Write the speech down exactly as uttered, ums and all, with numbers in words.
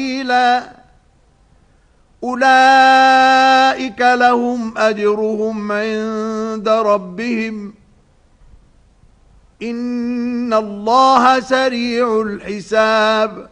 أولئك لهم أجرهم عند ربهم إن الله سريع الحساب